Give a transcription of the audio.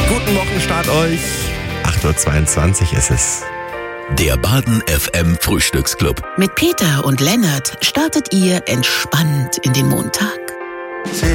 Guten Wochenstart euch. 8:22 Uhr ist es. Der Baden FM Frühstücksclub. Mit Peter und Lennart startet ihr entspannt in den Montag.